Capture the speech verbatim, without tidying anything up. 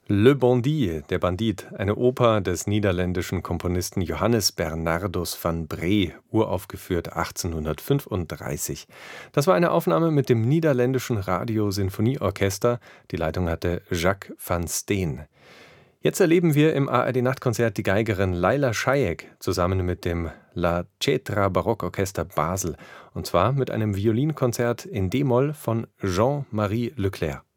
Le Bandit, der Bandit, eine Oper des niederländischen Komponisten Johannes Bernardus van Bree, uraufgeführt achtzehnhundertfünfunddreißig. Das war eine Aufnahme mit dem niederländischen Radio-Sinfonieorchester. Die Leitung hatte Jacques van Steen. Jetzt erleben wir im A R D-Nachtkonzert die Geigerin Laila Shayeek zusammen mit dem La Cetra Barockorchester Basel. Und zwar mit einem Violinkonzert in D-Moll von Jean-Marie Leclerc.